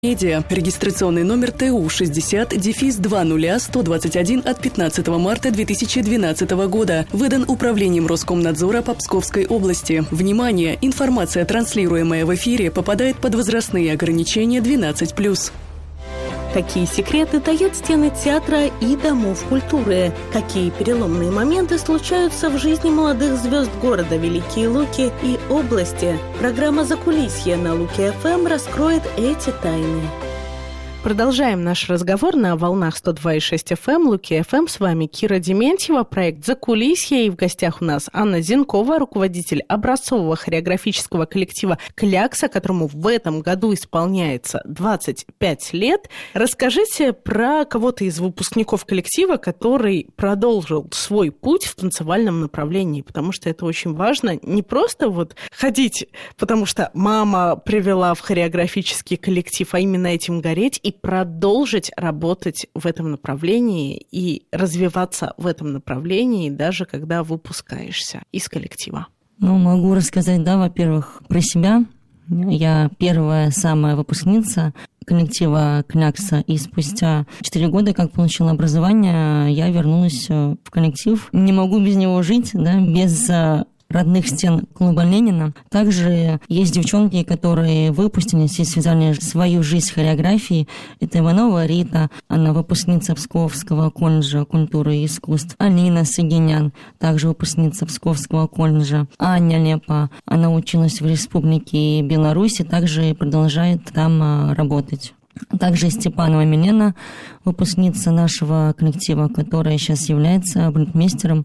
Медиа. Регистрационный номер ТУ 60-20-121 от 15 марта 2012 года. Выдан Управлением Роскомнадзора по Псковской области. Внимание! Информация, транслируемая в эфире, попадает под возрастные ограничения 12+. Какие секреты тают стены театра и домов культуры? Какие переломные моменты случаются в жизни молодых звезд города Великие Луки и области? Программа «Закулисье» на Луки ФМ раскроет эти тайны. Продолжаем наш разговор на волнах 102,6 FM, Луки ФМ. С вами Кира Дементьева, проект «Закулисье». И в гостях у нас Анна Зенкова, руководитель образцового хореографического коллектива «Клякса», которому в этом году исполняется 25 лет. Расскажите про кого-то из выпускников коллектива, который продолжил свой путь в танцевальном направлении, потому что это очень важно. Не просто вот ходить, потому что мама привела в хореографический коллектив, а именно этим гореть и продолжить работать в этом направлении и развиваться в этом направлении, даже когда выпускаешься из коллектива. Могу рассказать, во-первых, про себя. Я первая самая выпускница коллектива «Клякса», и спустя 4 года, как получила образование, я вернулась в коллектив. Не могу без него жить, без родных стен клуба Ленина. Также есть девчонки, которые выпустились и связали свою жизнь с хореографией. Это Иванова Рита, она выпускница Псковского колледжа культуры и искусств. Алина Сагинян, также выпускница Псковского колледжа. Аня Лепа, она училась в Республике Беларусь и также продолжает там работать. Также Степанова Милена, выпускница нашего коллектива, которая сейчас является балетмейстером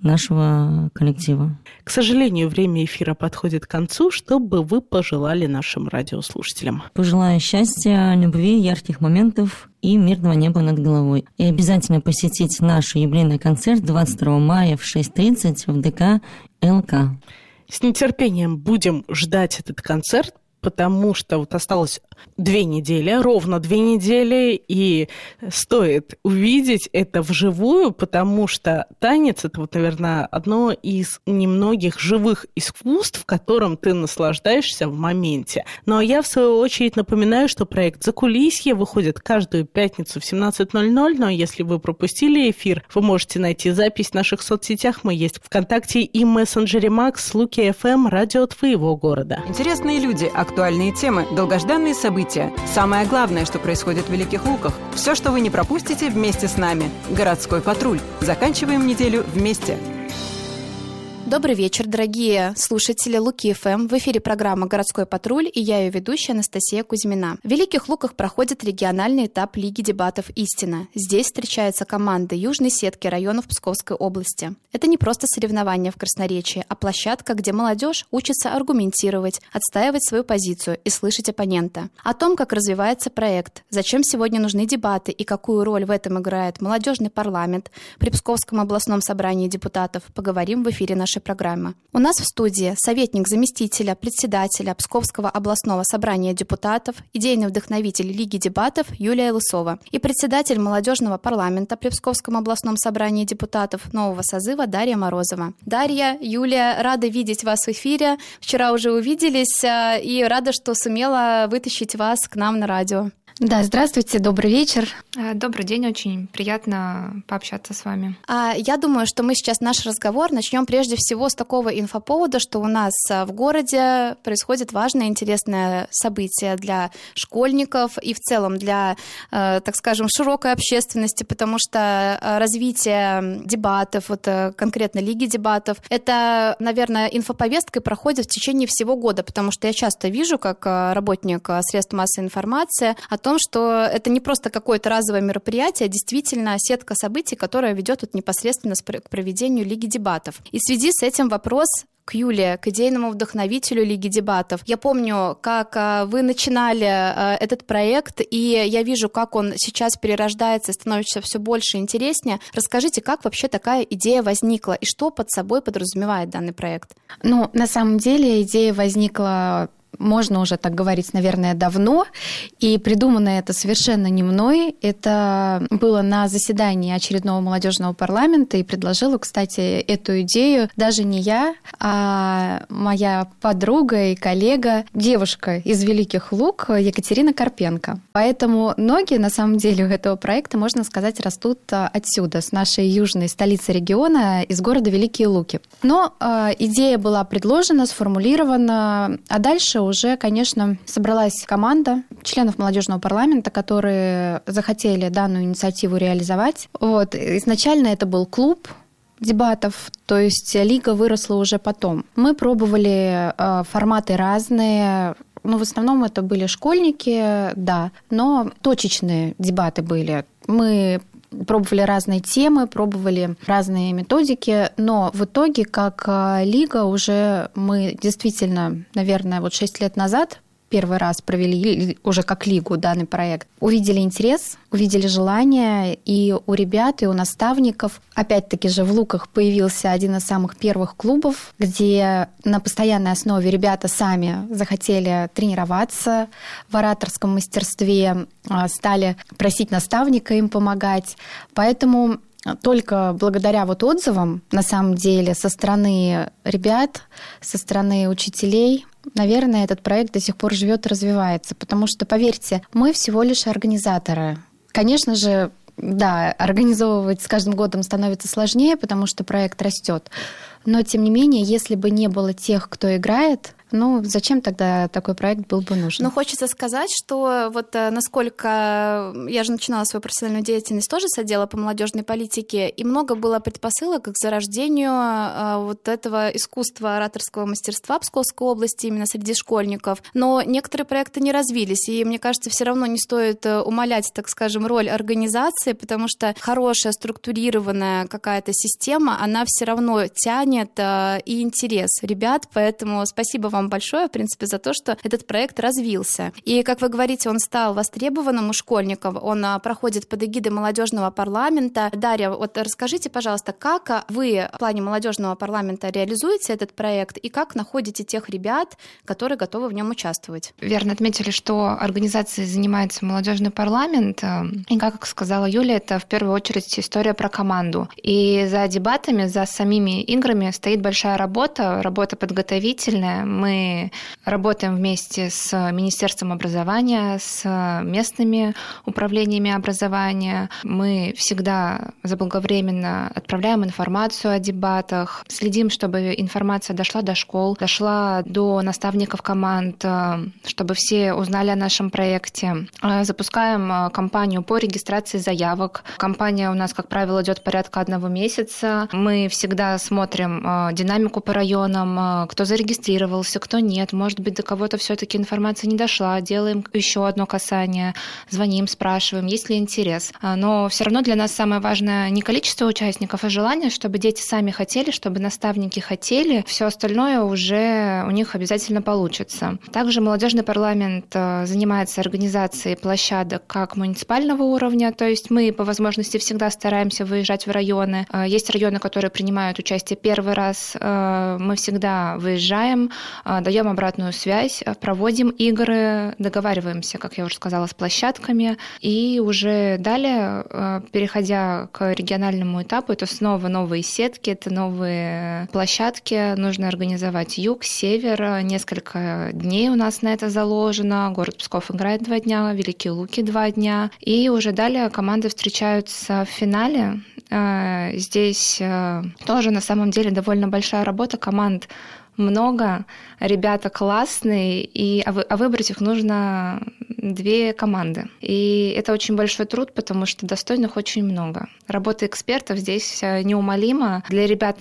нашего коллектива. К сожалению, время эфира подходит к концу. Что бы вы пожелали нашим радиослушателям? Пожелаю счастья, любви, ярких моментов и мирного неба над головой. И обязательно посетить наш юбилейный концерт 22 мая в 6:30 в ДК ЛК. С нетерпением будем ждать этот концерт, потому что осталось 2 недели, ровно 2 недели, и стоит увидеть это вживую, потому что танец – это, наверное, одно из немногих живых искусств, в котором ты наслаждаешься в моменте. Ну, а я, в свою очередь, напоминаю, что проект «Закулисье» выходит каждую пятницу в 17:00, но если вы пропустили эфир, вы можете найти запись в наших соцсетях. Мы есть ВКонтакте и мессенджере Макс, Луки ФМ, радио твоего города. Интересные люди, актуальные темы, долгожданные события. Самое главное, что происходит в Великих Луках. Все, что вы не пропустите, вместе с нами. Городской патруль. Заканчиваем неделю вместе. Добрый вечер, дорогие слушатели Луки ФМ. В эфире программа «Городской патруль» и я ее ведущая Анастасия Кузьмина. В Великих Луках проходит региональный этап Лиги дебатов «Истина». Здесь встречаются команды южной сетки районов Псковской области. Это не просто соревнования в красноречии, а площадка, где молодежь учится аргументировать, отстаивать свою позицию и слышать оппонента. О том, как развивается проект, зачем сегодня нужны дебаты и какую роль в этом играет молодежный парламент при Псковском областном собрании депутатов, поговорим в эфире нашей программы. У нас в студии советник заместителя председателя Псковского областного собрания депутатов, идейный вдохновитель Лиги дебатов Юлия Лысова и председатель молодежного парламента при Псковском областном собрании депутатов нового созыва Дарья Морозова. Дарья, Юлия, рада видеть вас в эфире. Вчера уже увиделись и рада, что сумела вытащить вас к нам на радио. Да, здравствуйте, добрый вечер. Добрый день, очень приятно пообщаться с вами. Я думаю, что мы сейчас наш разговор начнем прежде всего с такого инфоповода, что у нас в городе происходит важное, интересное событие для школьников и в целом для, так скажем, широкой общественности, потому что развитие дебатов, конкретно Лиги дебатов, это, наверное, инфоповесткой проходит в течение всего года, потому что я часто вижу, как работник средств массовой информации, о том, что это не просто какое-то разовое мероприятие, а действительно сетка событий, которая ведет непосредственно к проведению Лиги дебатов. И в связи с этим вопрос к Юле, к идейному вдохновителю Лиги дебатов. Я помню, как вы начинали этот проект, и я вижу, как он сейчас перерождается и становится все больше и интереснее. Расскажите, как вообще такая идея возникла и что под собой подразумевает данный проект? На самом деле идея возникла можно уже так говорить, наверное, давно, и придумано это совершенно не мной. Это было на заседании очередного молодежного парламента, и предложила, кстати, эту идею даже не я, а моя подруга и коллега, девушка из Великих Луг Екатерина Карпенко. Поэтому ноги, на самом деле, у этого проекта, можно сказать, растут отсюда, с нашей южной столицы региона, из города Великие Луки. Но идея была предложена, сформулирована, а дальше уже, конечно, собралась команда членов молодежного парламента, которые захотели данную инициативу реализовать. Вот. Изначально это был клуб дебатов, то есть лига выросла уже потом. Мы пробовали форматы разные. В основном это были школьники, да, но точечные дебаты были. Мы пробовали разные темы, пробовали разные методики, но в итоге, как лига, уже мы действительно, наверное, 6 лет назад первый раз провели уже как лигу данный проект. Увидели интерес, увидели желание, и у ребят, и у наставников. Опять-таки же в Луках появился один из самых первых клубов, где на постоянной основе ребята сами захотели тренироваться в ораторском мастерстве, стали просить наставника им помогать. Поэтому только благодаря отзывам, на самом деле, со стороны ребят, со стороны учителей, наверное, этот проект до сих пор живет и развивается, потому что, поверьте, мы всего лишь организаторы. Конечно же, да, организовывать с каждым годом становится сложнее, потому что проект растет. Но, тем не менее, если бы не было тех, кто играет, зачем тогда такой проект был бы нужен? Хочется сказать, что насколько я же начинала свою профессиональную деятельность тоже с отдела по молодежной политике, и много было предпосылок к зарождению этого искусства ораторского мастерства Псковской области именно среди школьников. Но некоторые проекты не развились, и мне кажется, все равно не стоит умалять, так скажем, роль организации, потому что хорошая, структурированная какая-то система, она все равно тянет и интерес ребят, поэтому спасибо вам большое, в принципе, за то, что этот проект развился. И, как вы говорите, он стал востребованным у школьников, он проходит под эгидой молодежного парламента. Дарья, расскажите, пожалуйста, как вы в плане молодежного парламента реализуете этот проект и как находите тех ребят, которые готовы в нем участвовать? Верно отметили, что организацией занимается молодежный парламент, и, как сказала Юля, это в первую очередь история про команду. И за дебатами, за самими играми стоит большая работа подготовительная. Мы работаем вместе с Министерством образования, с местными управлениями образования. Мы всегда заблаговременно отправляем информацию о дебатах, следим, чтобы информация дошла до школ, дошла до наставников команд, чтобы все узнали о нашем проекте. Запускаем кампанию по регистрации заявок. Кампания у нас, как правило, идет порядка 1 месяца. Мы всегда смотрим динамику по районам, кто зарегистрировался, кто нет. Может быть, до кого-то все-таки информация не дошла. Делаем еще одно касание, звоним, спрашиваем, есть ли интерес. Но все равно для нас самое важное не количество участников, а желание, чтобы дети сами хотели, чтобы наставники хотели. Все остальное уже у них обязательно получится. Также молодежный парламент занимается организацией площадок как муниципального уровня, то есть мы по возможности всегда стараемся выезжать в районы. Есть районы, которые принимают участие первый раз. Мы всегда выезжаем, даем обратную связь, проводим игры, договариваемся, как я уже сказала, с площадками. И уже далее, переходя к региональному этапу, это снова новые сетки, это новые площадки. Нужно организовать юг, север. Несколько дней у нас на это заложено. Город Псков играет 2 дня, Великие Луки 2 дня. И уже далее команды встречаются в финале. Здесь тоже на самом деле довольно большая работа, команд много, ребята классные, а выбрать их нужно 2 команды. И это очень большой труд, потому что достойных очень много. Работа экспертов здесь неумолима. Для ребят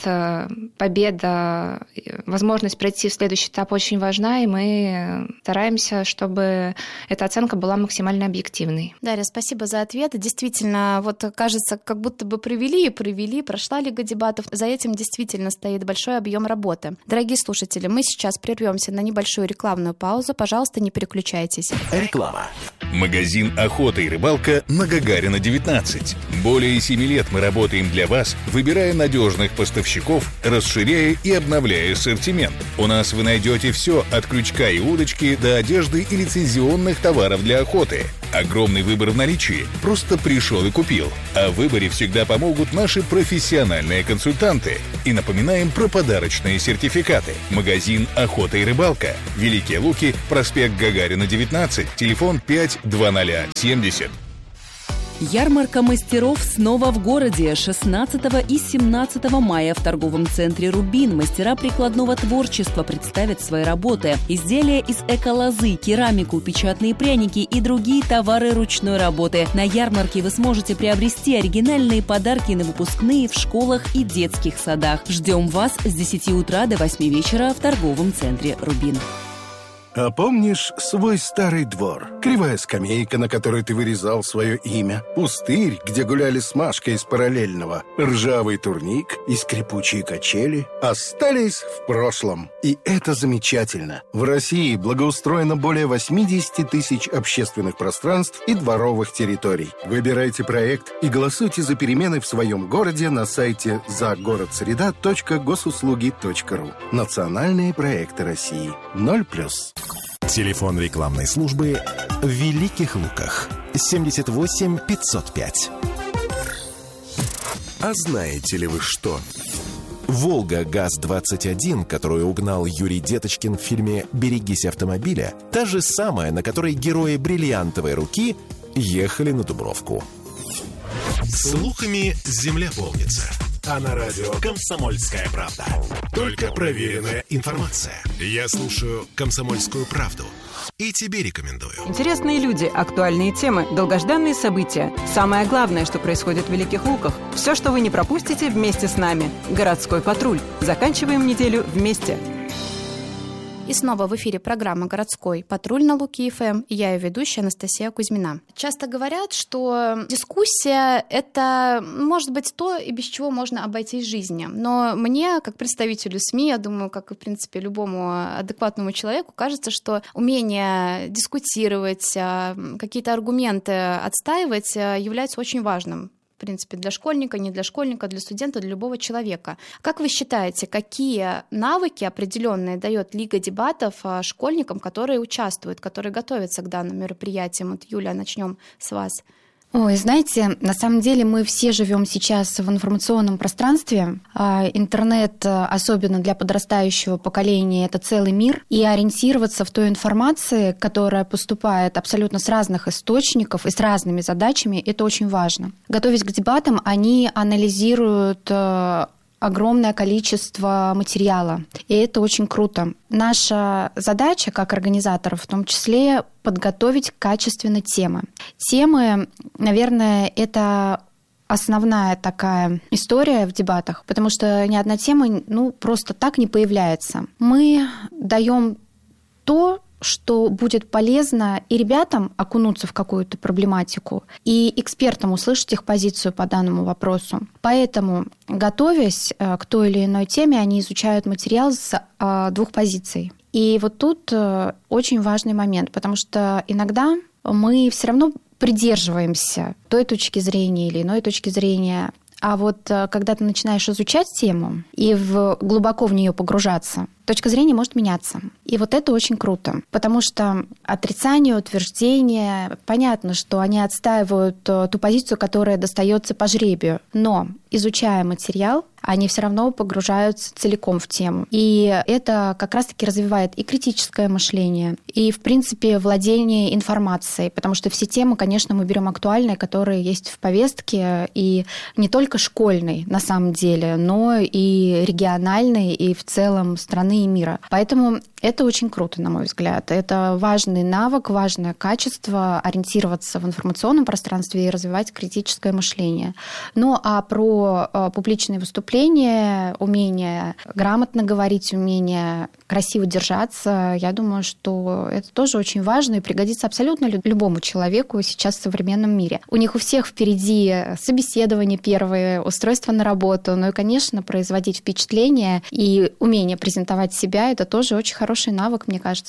победа, возможность пройти в следующий этап очень важна, и мы стараемся, чтобы эта оценка была максимально объективной. Дарья, спасибо за ответ. Действительно, кажется, как будто бы провели, прошла Лига дебатов. За этим действительно стоит большой объем работы. Дорогие слушатели, мы сейчас прервемся на небольшую рекламную паузу. Пожалуйста, не переключайтесь. Реклама. программа. Магазин «Охота и рыбалка» на Гагарина, 19. Более 7 лет мы работаем для вас, выбирая надежных поставщиков, расширяя и обновляя ассортимент. У нас вы найдете все от крючка и удочки до одежды и лицензионных товаров для охоты. Огромный выбор в наличии. Просто пришел и купил. О выборе всегда помогут наши профессиональные консультанты. И напоминаем про подарочные сертификаты. Магазин «Охота и рыбалка». Великие Луки, проспект Гагарина, 19, телефон 52070. Ярмарка мастеров снова в городе. 16 и 17 мая в торговом центре «Рубин» мастера прикладного творчества представят свои работы. Изделия из эколозы, керамику, печатные пряники и другие товары ручной работы. На ярмарке вы сможете приобрести оригинальные подарки на выпускные в школах и детских садах. Ждем вас с 10 утра до 8 вечера в торговом центре «Рубин». А помнишь свой старый двор? Кривая скамейка, на которой ты вырезал свое имя, пустырь, где гуляли с Машкой из параллельного, ржавый турник и скрипучие качели остались в прошлом. И это замечательно. В России благоустроено более 80 тысяч общественных пространств и дворовых территорий. Выбирайте проект и голосуйте за перемены в своем городе на сайте загородсреда.госуслуги.ру. Национальные проекты России. 0+. Телефон рекламной службы в Великих Луках 78 505. А знаете ли вы что? «Волга ГАЗ-21», которую угнал Юрий Деточкин в фильме «Берегись автомобиля», та же самая, на которой герои «Бриллиантовой руки» ехали на Дубровку. Слухами земля полнится. А на радио «Комсомольская правда». Только проверенная информация. Я слушаю «Комсомольскую правду» и тебе рекомендую. Интересные люди, актуальные темы, долгожданные события. Самое главное, что происходит в Великих Луках. Все, что вы не пропустите, вместе с нами. «Городской патруль». Заканчиваем неделю вместе. И снова в эфире программа «Городской патруль» на Луки ФМ, и я ее ведущая Анастасия Кузьмина. Часто говорят, что дискуссия — это, может быть, то, и без чего можно обойтись в жизни. Но мне, как представителю СМИ, я думаю, как и, в принципе, любому адекватному человеку, кажется, что умение дискутировать, какие-то аргументы отстаивать является очень важным. В принципе, для школьника, не для школьника, для студента, для любого человека. Как вы считаете, какие навыки определенные дает Лига дебатов школьникам, которые участвуют, которые готовятся к данным мероприятиям? Вот, Юля, начнем с вас. Ой, знаете, на самом деле мы все живем сейчас в информационном пространстве. Интернет, особенно для подрастающего поколения, это целый мир. И ориентироваться в той информации, которая поступает абсолютно с разных источников и с разными задачами, это очень важно. Готовясь к дебатам, они анализируют огромное количество материала, и это очень круто. Наша задача, как организаторов, в том числе, подготовить качественно темы. Темы, наверное, это основная такая история в дебатах, потому что ни одна тема просто так не появляется. Мы даем то, что будет полезно и ребятам окунуться в какую-то проблематику, и экспертам услышать их позицию по данному вопросу. Поэтому, готовясь к той или иной теме, они изучают материал с двух позиций. И вот тут очень важный момент, потому что иногда мы все равно придерживаемся той точки зрения или иной точки зрения. А вот когда ты начинаешь изучать тему и глубоко в нее погружаться, точка зрения может меняться. И вот это очень круто, потому что отрицание, утверждение, понятно, что они отстаивают ту позицию, которая достается по жребию, но, изучая материал, они все равно погружаются целиком в тему. И это как раз-таки развивает и критическое мышление, и, в принципе, владение информацией, потому что все темы, конечно, мы берем актуальные, которые есть в повестке, и не только школьной, на самом деле, но и региональной, и в целом страны и мира. Поэтому это очень круто, на мой взгляд. Это важный навык, важное качество ориентироваться в информационном пространстве и развивать критическое мышление. Ну, а про публичные выступления, умение грамотно говорить, умение красиво держаться, я думаю, что это тоже очень важно и пригодится абсолютно любому человеку сейчас в современном мире. У них у всех впереди собеседование первое, устройство на работу, ну и, конечно, производить впечатление и умение презентовать себя — это тоже очень хороший навык, мне кажется.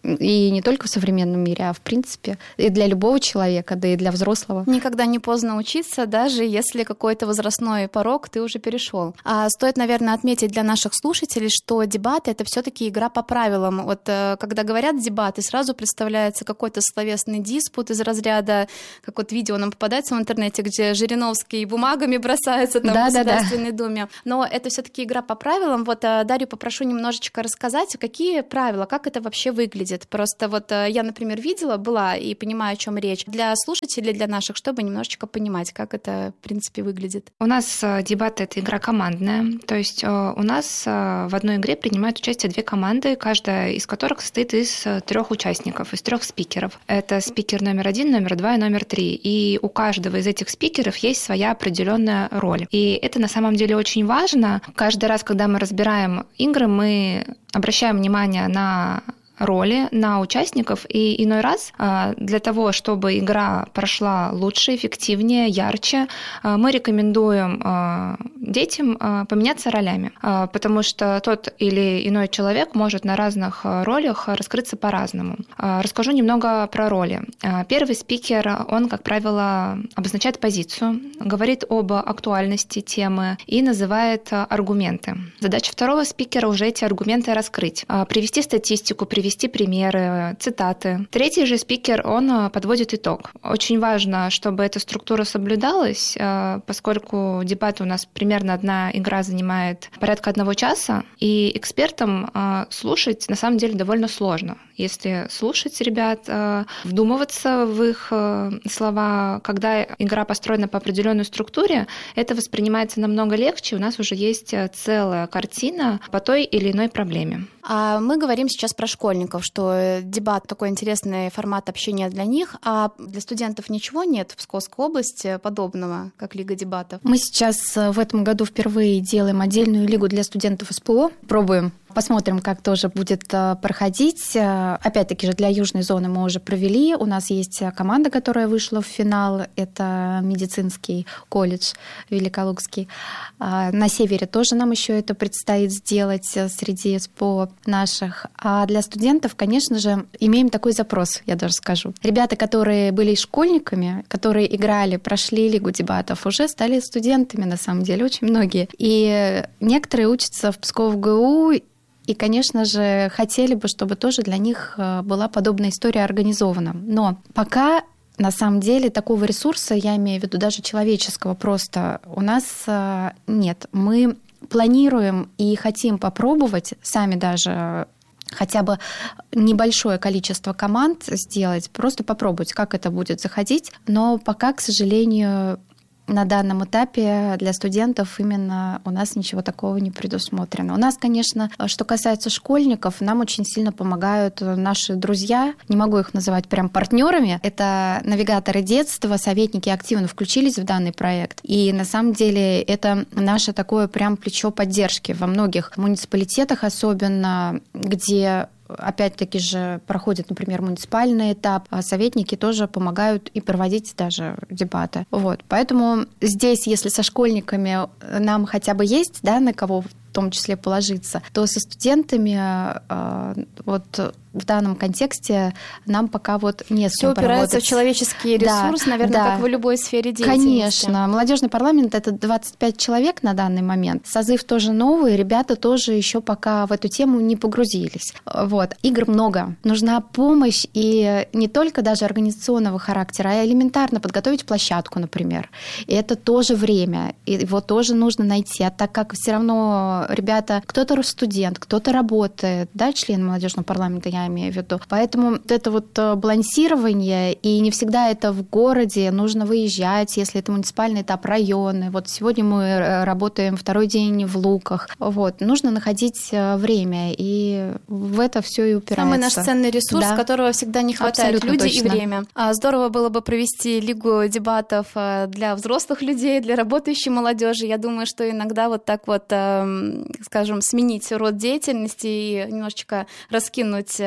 И не только в современном мире, а в принципе и для любого человека, да и для взрослого. Никогда не поздно учиться, даже если какой-то возрастной порог ты уже перешел. Стоит, наверное, отметить для наших слушателей, что дебаты — это все-таки игра по правилам. Вот когда говорят дебаты, сразу представляется какой-то словесный диспут из разряда, как вот видео нам попадается в интернете, где Жириновский бумагами бросается там в Государственной Думе. Но это все-таки игра по правилам. Вот Дарью попрошу немножечко рассказать, какие правила, как это вообще выглядит. Просто вот я, например, была и понимаю, о чем речь. Для слушателей, для наших, чтобы немножечко понимать, как это, в принципе, выглядит. У нас дебаты — это игра командная. То есть у нас в одной игре принимают участие 2 команды, каждая из которых состоит из 3 участников, из 3 спикеров. Это спикер номер 1, номер 2 и номер 3. И у каждого из этих спикеров есть своя определенная роль. И это на самом деле очень важно. Каждый раз, когда мы разбираем игры, мы обращаем внимание на роли, на участников, и иной раз для того, чтобы игра прошла лучше, эффективнее, ярче, мы рекомендуем детям поменяться ролями, потому что тот или иной человек может на разных ролях раскрыться по-разному. Расскажу немного про роли. Первый спикер, он, как правило, обозначает позицию, говорит об актуальности темы и называет аргументы. Задача второго спикера уже эти аргументы раскрыть, привести статистику, привести примеры, цитаты. Третий же спикер, он подводит итог. Очень важно, чтобы эта структура соблюдалась, поскольку дебаты у нас примерно одна игра занимает порядка 1 часа, и экспертам слушать на самом деле довольно сложно. Если слушать ребят, вдумываться в их слова, когда игра построена по определенной структуре, это воспринимается намного легче, у нас уже есть целая картина по той или иной проблеме. Мы говорим сейчас про школьников, что дебат — такой интересный формат общения для них, а для студентов ничего нет в Псковской области подобного, как Лига дебатов? Мы сейчас в этом году впервые делаем отдельную лигу для студентов СПО, пробуем. Посмотрим, как тоже будет проходить. Опять-таки же для южной зоны мы уже провели. У нас есть команда, которая вышла в финал. Это медицинский колледж Великолукский. На севере тоже нам еще это предстоит сделать среди СПО наших. А для студентов, конечно же, имеем такой запрос, я даже скажу. Ребята, которые были школьниками, которые играли, прошли Лигу дебатов, уже стали студентами, на самом деле, очень многие. И некоторые учатся в Псков ГУ, и, конечно же, хотели бы, чтобы тоже для них была подобная история организована. Но пока, на самом деле, такого ресурса, я имею в виду даже человеческого, просто у нас нет. Мы планируем и хотим попробовать сами даже хотя бы небольшое количество команд сделать, просто попробовать, как это будет заходить. Но пока, к сожалению, на данном этапе для студентов именно у нас ничего такого не предусмотрено. У нас, конечно, что касается школьников, нам очень сильно помогают наши друзья. Не могу их называть прям партнерами. Это навигаторы детства, советники активно включились в данный проект. И на самом деле это наше такое прям плечо поддержки во многих муниципалитетах, особенно где опять-таки же проходит, например, муниципальный этап, а советники тоже помогают и проводить даже дебаты. Вот. Поэтому здесь, если со школьниками нам хотя бы есть, да, на кого в том числе положиться, то со студентами вот в данном контексте нам пока вот не с кем поработать. Всё упирается в человеческий ресурс, наверное, как в любой сфере деятельности. Конечно. Молодежный парламент — это 25 человек на данный момент. Созыв тоже новый, ребята тоже еще пока в эту тему не погрузились. Вот. Игр много. Нужна помощь, и не только даже организационного характера, а элементарно подготовить площадку, например. И это тоже время, и его тоже нужно найти. А так как все равно ребята, кто-то студент, кто-то работает, да, член молодежного парламента, я имею в виду. Поэтому вот это вот балансирование, и не всегда это в городе, нужно выезжать, если это муниципальный этап, районы. Вот сегодня мы работаем второй день в Луках. Вот. Нужно находить время, и в это все и упирается. Самый наш ценный ресурс, да, которого всегда не хватает, абсолютно люди точно. И время. Здорово было бы провести Лигу дебатов для взрослых людей, для работающей молодежи. Я думаю, что иногда вот так вот, скажем, сменить род деятельности и немножечко раскинуть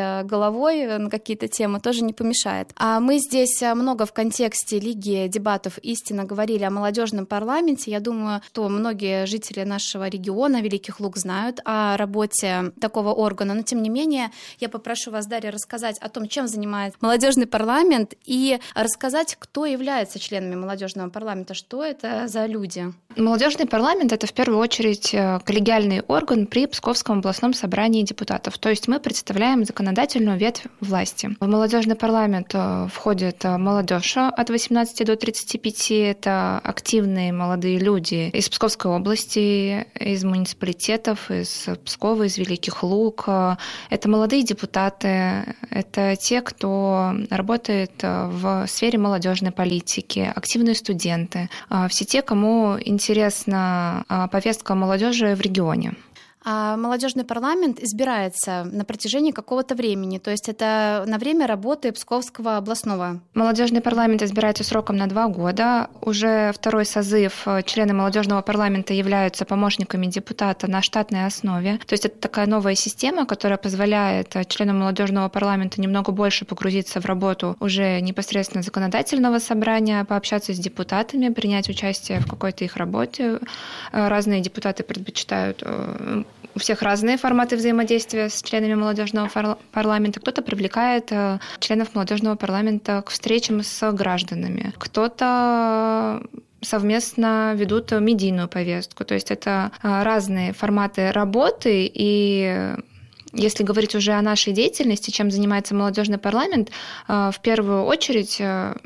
головой на какие-то темы, тоже не помешает. А мы здесь много в контексте Лиги дебатов «Истина» говорили о молодежном парламенте. Я думаю, что многие жители нашего региона Великих Луг знают о работе такого органа, но тем не менее я попрошу вас, Дарья, рассказать о том, чем занимается молодежный парламент, и рассказать, кто является членами молодежного парламента, что это за люди. Молодежный парламент – это в первую очередь коллегиальный орган при Псковском областном собрании депутатов. То есть мы представляем законодательную ветвь власти. В молодежный парламент входит молодежь от 18 до 35. Это активные молодые люди из Псковской области, из муниципалитетов, из Пскова, из Великих Луг. Это молодые депутаты, это те, кто работает в сфере молодежной политики, активные студенты, все те, кому интересна повестка молодежи в регионе. А молодежный парламент избирается на протяжении какого-то времени, то есть это на время работы Псковского областного. Молодежный парламент избирается сроком на 2 года. Уже второй созыв члены молодежного парламента являются помощниками депутата на штатной основе. То есть это такая новая система, которая позволяет членам молодежного парламента немного больше погрузиться в работу уже непосредственно законодательного собрания, пообщаться с депутатами, принять участие в какой-то их работе. Разные депутаты предпочитают... У всех разные форматы взаимодействия с членами молодежного парламента. Кто-то привлекает членов молодежного парламента к встречам с гражданами. Кто-то совместно ведут медийную повестку. То есть это разные форматы работы. И если говорить уже о нашей деятельности, чем занимается молодежный парламент, в первую очередь...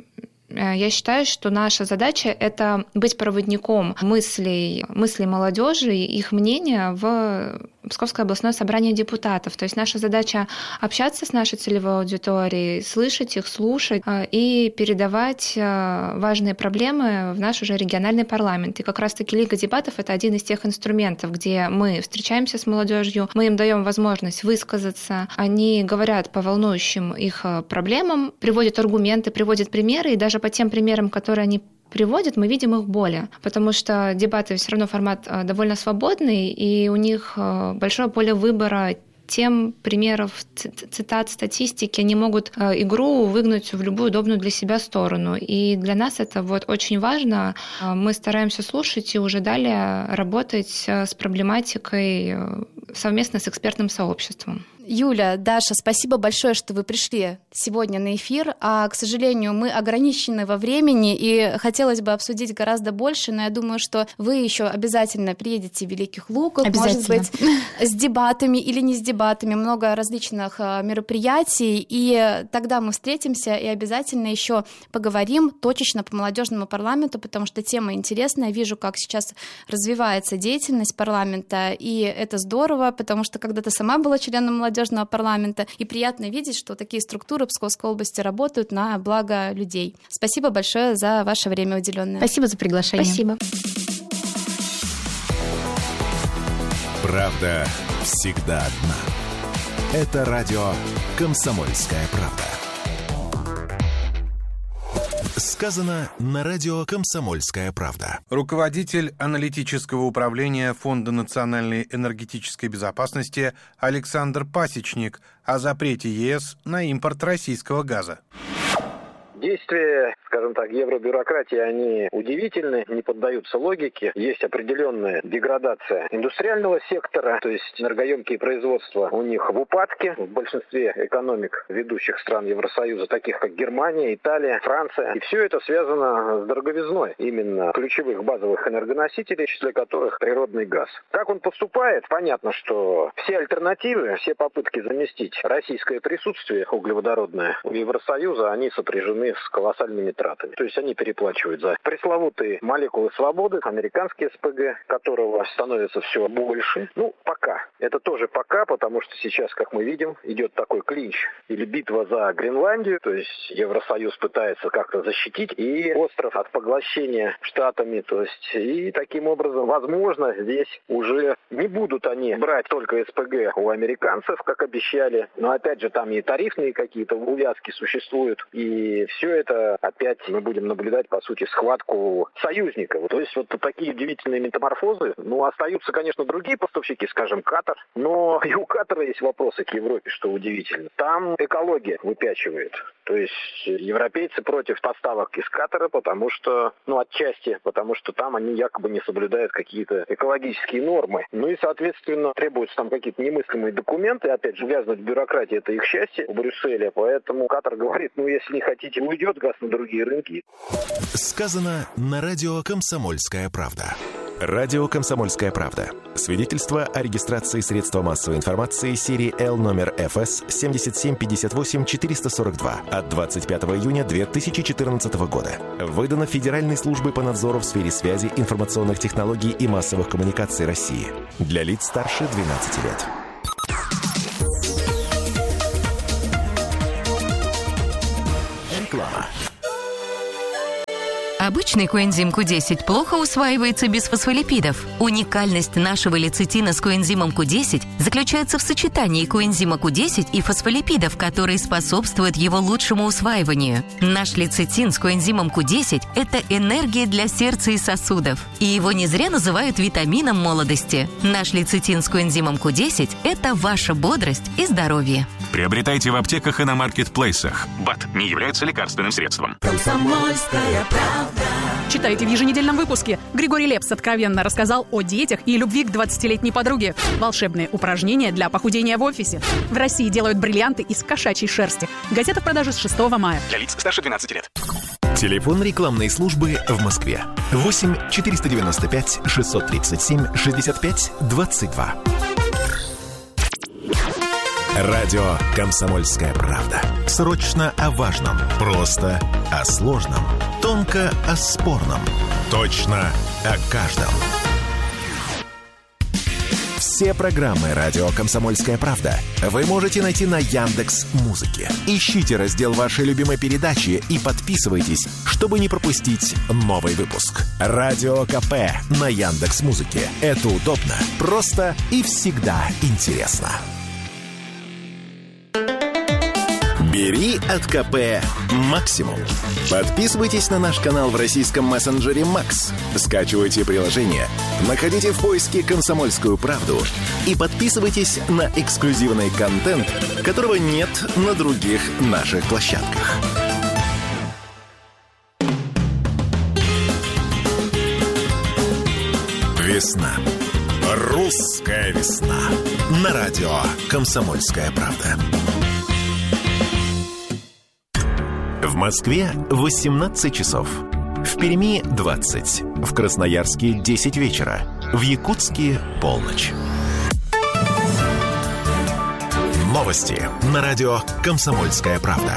Я считаю, что наша задача – это быть проводником мыслей молодежи и их мнения в Псковское областное собрание депутатов. То есть наша задача – общаться с нашей целевой аудиторией, слышать их, слушать и передавать важные проблемы в наш уже региональный парламент. И как раз-таки Лига дебатов – это один из тех инструментов, где мы встречаемся с молодежью, мы им даем возможность высказаться, они говорят по волнующим их проблемам, приводят аргументы, приводят примеры, и даже по тем примерам, которые они приводят, мы видим их боли, потому что дебаты все равно формат довольно свободный, и у них большое поле выбора тем, примеров, цитат, статистики. Они могут игру выгнуть в любую удобную для себя сторону. И для нас это вот очень важно. Мы стараемся слушать и уже далее работать с проблематикой совместно с экспертным сообществом. Юля, Даша, спасибо большое, что вы пришли сегодня на эфир. К сожалению, мы ограничены во времени, и хотелось бы обсудить гораздо больше, но я думаю, что вы еще обязательно приедете в Великих Луках, может быть, с дебатами или не с дебатами, много различных мероприятий, и тогда мы встретимся и обязательно еще поговорим точечно по молодежному парламенту, потому что тема интересная. Вижу, как сейчас развивается деятельность парламента, и это здорово, потому что когда-то сама была членом молодежного парламента, и приятно видеть, что такие структуры Псковской области работают на благо людей. Спасибо большое за ваше время уделенное. Спасибо за приглашение. Спасибо. Правда всегда одна. Это радио «Комсомольская правда». Сказано на радио «Комсомольская правда». Руководитель аналитического управления Фонда национальной энергетической безопасности Александр Пасечник о запрете ЕС на импорт российского газа. Действия, скажем так, евробюрократии, они удивительны, не поддаются логике. Есть определенная деградация индустриального сектора, то есть энергоемкие производства у них в упадке. В большинстве экономик ведущих стран Евросоюза, таких как Германия, Италия, Франция. И все это связано с дороговизной именно ключевых базовых энергоносителей, в числе которых природный газ. Как он поступает? Понятно, что все альтернативы, все попытки заместить российское присутствие углеводородное у Евросоюза, они сопряжены с колоссальными тратами. То есть они переплачивают за пресловутые молекулы свободы, американские СПГ, которого становится все больше. Пока. Это тоже пока, потому что сейчас, как мы видим, идет такой клинч или битва за Гренландию, то есть Евросоюз пытается как-то защитить и остров от поглощения Штатами, то есть и таким образом, возможно, здесь уже не будут они брать только СПГ у американцев, как обещали, но опять же там и тарифные какие-то увязки существуют, и все все это опять мы будем наблюдать, по сути, схватку союзников. То есть вот такие удивительные метаморфозы. Остаются, конечно, другие поставщики, скажем, Катар, но и у Катара есть вопросы к Европе, что удивительно. Там экология выпячивает. То есть европейцы против поставок из Катара, потому что там они якобы не соблюдают какие-то экологические нормы. И, соответственно, требуются там какие-то немыслимые документы. Опять же, вязнуть в бюрократии — это их счастье в Брюсселе. Поэтому Катар говорит, если не хотите, уйдет газ на другие рынки. Сказано на радио «Комсомольская правда». Радио «Комсомольская правда». Свидетельство о регистрации средства массовой информации серии L номер ФС 7758-442 от 25 июня 2014 года. Выдано Федеральной службой по надзору в сфере связи, информационных технологий и массовых коммуникаций России. Для лиц старше 12 лет. Реклама. Обычный коэнзим Q10 плохо усваивается без фосфолипидов. Уникальность нашего лецитина с коэнзимом Q10 заключается в сочетании коэнзима Q10 и фосфолипидов, которые способствуют его лучшему усваиванию. Наш лецитин с коэнзимом Q10 – это энергия для сердца и сосудов. И его не зря называют витамином молодости. Наш лецитин с коэнзимом Q10 – это ваша бодрость и здоровье. Приобретайте в аптеках и на маркетплейсах. БАД не является лекарственным средством. Комсомольская правда. Читайте в еженедельном выпуске. Григорий Лепс откровенно рассказал о детях и любви к 20-летней подруге. Волшебные упражнения для похудения в офисе. В России делают бриллианты из кошачьей шерсти. Газета в продаже с 6 мая. Для лиц старше 12 лет. Телефон рекламной службы в Москве. 8 495 637 65 22. Радио «Комсомольская правда». Срочно о важном. Просто о сложном. Тонко о спорном. Точно о каждом. Все программы «Радио «Комсомольская правда» вы можете найти на Яндекс.Музыке. Ищите раздел вашей любимой передачи и подписывайтесь, чтобы не пропустить новый выпуск. Радио КП на Яндекс.Музыке. Это удобно, просто и всегда интересно. Бери от КП максимум. Подписывайтесь на наш канал в российском мессенджере Макс. Скачивайте приложение, находите в поиске «Комсомольскую правду» и подписывайтесь на эксклюзивный контент, которого нет на других наших площадках. Весна. Русская весна. На радио «Комсомольская правда». В Москве 18 часов. В Перми 20. В Красноярске 10 вечера. В Якутске полночь. Новости на радио «Комсомольская правда».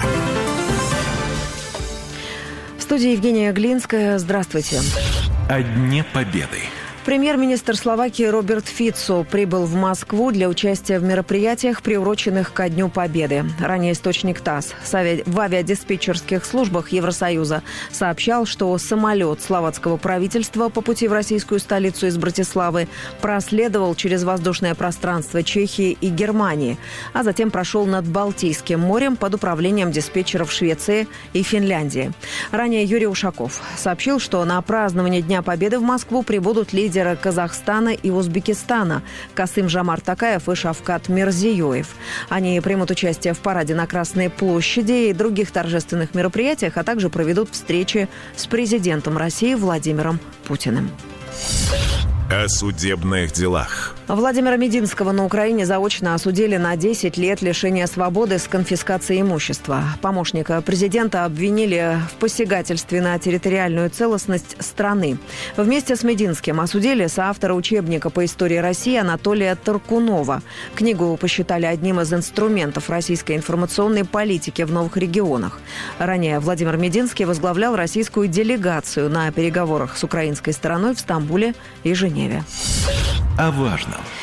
В студии Евгения Глинская. Здравствуйте. О Дне Победы. Премьер-министр Словакии Роберт Фицо прибыл в Москву для участия в мероприятиях, приуроченных ко Дню Победы. Ранее источник ТАСС в авиадиспетчерских службах Евросоюза сообщал, что самолет словацкого правительства по пути в российскую столицу из Братиславы проследовал через воздушное пространство Чехии и Германии, а затем прошел над Балтийским морем под управлением диспетчеров Швеции и Финляндии. Ранее Юрий Ушаков сообщил, что на празднование Дня Победы в Москву прибудут лидеры Казахстана и Узбекистана Касым-Жомарт Токаев и Шавкат Мирзиёев. Они примут участие в параде на Красной площади и других торжественных мероприятиях, а также проведут встречи с президентом России Владимиром Путиным. О судебных делах. Владимира Мединского на Украине заочно осудили на 10 лет лишения свободы с конфискацией имущества. Помощника президента обвинили в посягательстве на территориальную целостность страны. Вместе с Мединским осудили соавтора учебника по истории России Анатолия Таркунова. Книгу посчитали одним из инструментов российской информационной политики в новых регионах. Ранее Владимир Мединский возглавлял российскую делегацию на переговорах с украинской стороной в Стамбуле и Женеве. О важном. В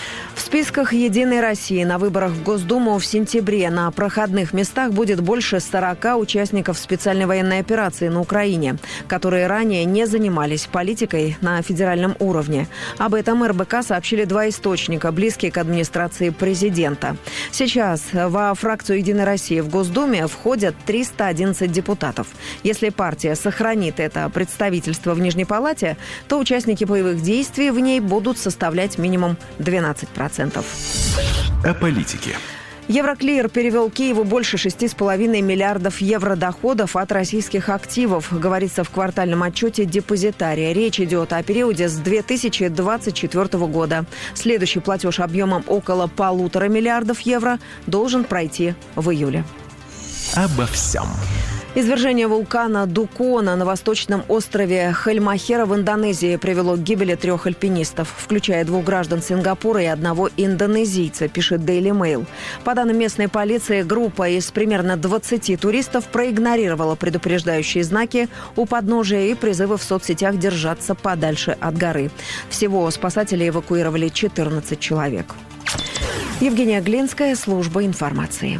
списках «Единой России» на выборах в Госдуму в сентябре на проходных местах будет больше 40 участников специальной военной операции на Украине, которые ранее не занимались политикой на федеральном уровне. Об этом РБК сообщили два источника, близкие к администрации президента. Сейчас во фракцию «Единой России» в Госдуме входят 311 депутатов. Если партия сохранит это представительство в Нижней Палате, то участники боевых действий в ней будут составлять минимум 12%. О политике. Евроклир перевел Киеву больше 6,5 миллиардов евро доходов от российских активов, говорится в квартальном отчете депозитария. Речь идет о периоде с 2024 года. Следующий платеж объемом около 1,5 миллиардов евро должен пройти в июле. Обо всем. Извержение вулкана Дукона на восточном острове Хальмахера в Индонезии привело к гибели 3 альпинистов, включая 2 граждан Сингапура и 1 индонезийца, пишет Daily Mail. По данным местной полиции, группа из примерно 20 туристов проигнорировала предупреждающие знаки у подножия и призывы в соцсетях держаться подальше от горы. Всего спасатели эвакуировали 14 человек. Евгения Глинская, служба информации.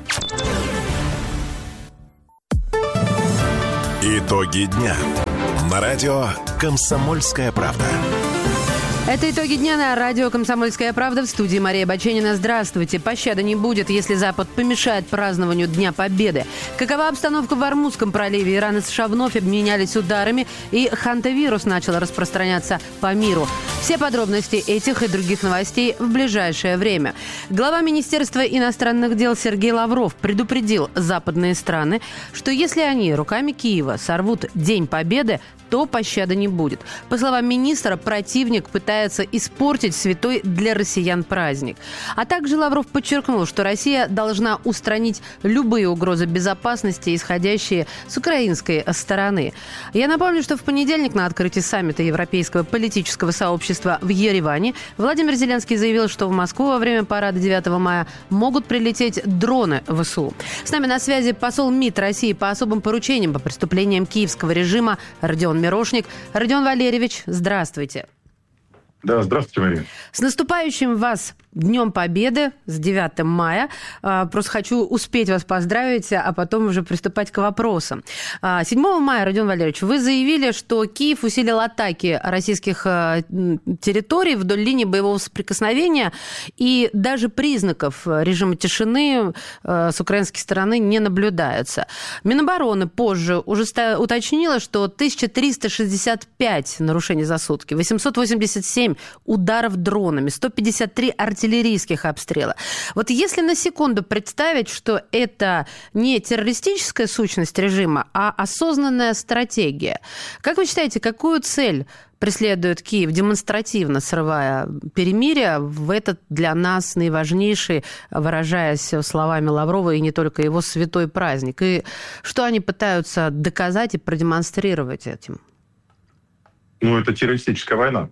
Итоги дня. На радио «Комсомольская правда». Это итоги дня на радио «Комсомольская правда». В студии Мария Баченина. Здравствуйте. Пощады не будет, если Запад помешает празднованию Дня Победы. Какова обстановка в Ормузском проливе? Иран и США вновь обменялись ударами, и хантавирус начал распространяться по миру. Все подробности этих и других новостей в ближайшее время. Глава Министерства иностранных дел Сергей Лавров предупредил западные страны, что если они руками Киева сорвут День Победы, то пощады не будет. По словам министра, противник пытается испортить святой для россиян праздник. А также Лавров подчеркнул, что Россия должна устранить любые угрозы безопасности, исходящие с украинской стороны. Я напомню, что в понедельник на открытии саммита Европейского политического сообщества в Ереване Владимир Зеленский заявил, что в Москву во время парада 9 мая могут прилететь дроны ВСУ. С нами на связи посол МИД России по особым поручениям по преступлениям киевского режима Родион Мирошник. Родион Валерьевич, здравствуйте. Да, здравствуйте, Мария. С наступающим вас Днем Победы, с 9 мая. Просто хочу успеть вас поздравить, а потом уже приступать к вопросам. 7 мая, Родион Валерьевич, вы заявили, что Киев усилил атаки российских территорий вдоль линии боевого соприкосновения, и даже признаков режима тишины с украинской стороны не наблюдается. Минобороны позже уже уточнила, что 1365 нарушений за сутки, 887 ударов дронами, 153 артиллерийских обстрела. Вот если на секунду представить, что это не террористическая сущность режима, а осознанная стратегия, как вы считаете, какую цель преследует Киев, демонстративно срывая перемирие в этот для нас наиважнейший, выражаясь словами Лаврова, и не только его, святой праздник? И что они пытаются доказать и продемонстрировать этим? Это террористическая война.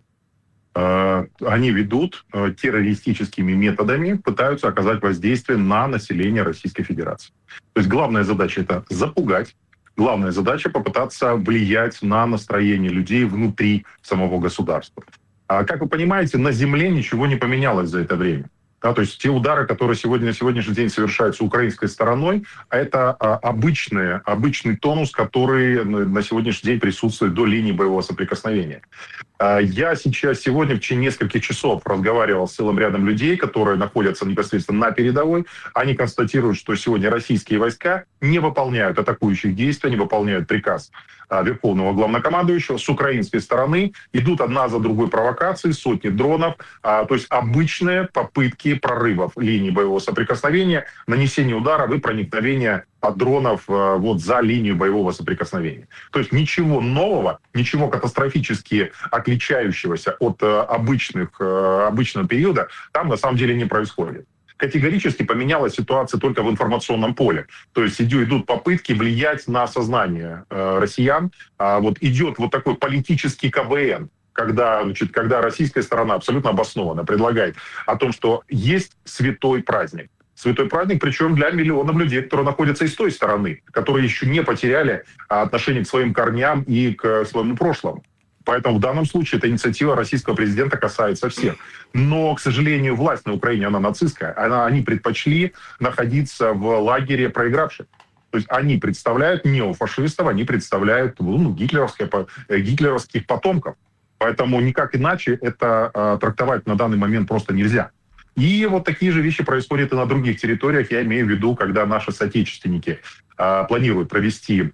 Они ведут террористическими методами, пытаются оказать воздействие на население Российской Федерации. То есть главная задача — это запугать. Главная задача — попытаться влиять на настроение людей внутри самого государства. Как вы понимаете, на земле ничего не поменялось за это время. Да, то есть те удары, которые на сегодняшний день совершаются украинской стороной, это обычный тонус, который на сегодняшний день присутствует до линии боевого соприкосновения. Я сегодня в течение нескольких часов разговаривал с целым рядом людей, которые находятся непосредственно на передовой. Они констатируют, что сегодня российские войска не выполняют атакующих действий, не выполняют приказ Верховного Главнокомандующего. С украинской стороны идут одна за другой провокации, сотни дронов, то есть обычные попытки прорывов линии боевого соприкосновения, нанесения ударов и проникновения от дронов за линию боевого соприкосновения. То есть ничего нового, ничего катастрофически отличающегося от обычного периода там на самом деле не происходит. Категорически поменялась ситуация только в информационном поле. То есть идут попытки влиять на сознание россиян. Идет такой политический КВН, когда российская сторона абсолютно обоснованно предлагает о том, что есть святой праздник. Святой праздник, причем для миллионов людей, которые находятся и с той стороны, которые еще не потеряли отношение к своим корням и к своему прошлому. Поэтому в данном случае эта инициатива российского президента касается всех. Но, к сожалению, власть на Украине, она нацистская. Они предпочли находиться в лагере проигравших. То есть они представляют неофашистов, они представляют гитлеровских потомков. Поэтому никак иначе это трактовать на данный момент просто нельзя. И вот такие же вещи происходят и на других территориях. Я имею в виду, когда наши соотечественники планируют провести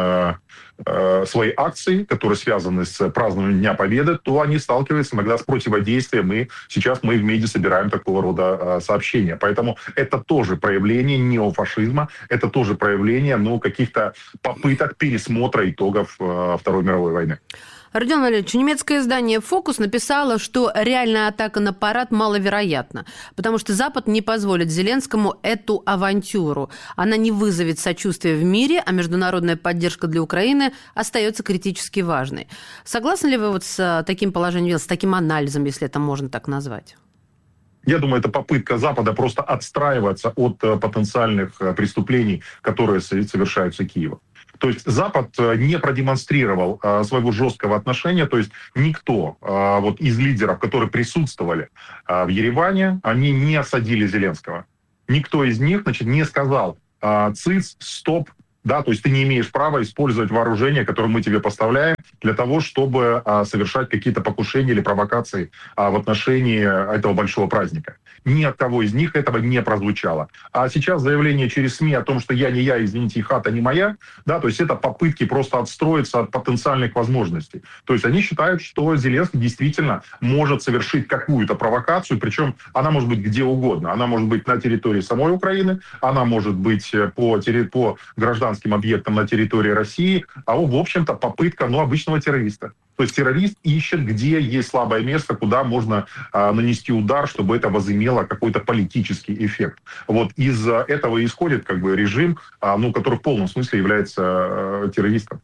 свои акции, которые связаны с празднованием Дня Победы, то они сталкиваются иногда с противодействием. И сейчас мы в МИДе собираем такого рода сообщения. Поэтому это тоже проявление неофашизма, это тоже проявление каких-то попыток пересмотра итогов Второй мировой войны. Родион Валерьевич, немецкое издание «Фокус» написало, что реальная атака на парад маловероятна, потому что Запад не позволит Зеленскому эту авантюру. Она не вызовет сочувствия в мире, а международная поддержка для Украины остается критически важной. Согласны ли вы с таким положением дел, с таким анализом, если это можно так назвать? Я думаю, это попытка Запада просто отстраиваться от потенциальных преступлений, которые совершаются Киевом. То есть Запад не продемонстрировал своего жесткого отношения, то есть никто из лидеров, которые присутствовали в Ереване, они не осадили Зеленского. Никто из них, не сказал «циц, стоп», да, то есть ты не имеешь права использовать вооружение, которое мы тебе поставляем, для того, чтобы совершать какие-то покушения или провокации в отношении этого большого праздника. Ни от кого из них этого не прозвучало. А сейчас заявление через СМИ о том, что я не я, извините, и хата не моя, да, то есть это попытки просто отстроиться от потенциальных возможностей. То есть они считают, что Зеленский действительно может совершить какую-то провокацию, причем она может быть где угодно. Она может быть на территории самой Украины, она может быть по гражданским объектам на территории России, а в общем-то попытка обычного террориста. То есть террорист ищет, где есть слабое место, куда можно нанести удар, чтобы это возымело какой-то политический эффект. Вот из этого исходит режим, который в полном смысле является террористом.